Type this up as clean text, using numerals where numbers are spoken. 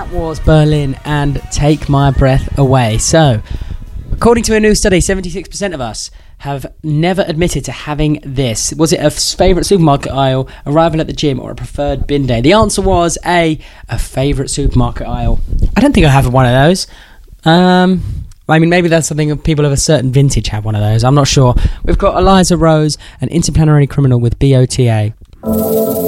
That was Berlin and Take My Breath Away. So, according to a new study, 76% of us have never admitted to having this. Was it a favourite supermarket aisle, arrival at the gym, or a preferred bin day? The answer was a favourite supermarket aisle. I don't think I have one of those. I mean, maybe that's something people of a certain vintage have one of those. I'm not sure. We've got Eliza Rose, an interdisciplinary criminal with BOTA.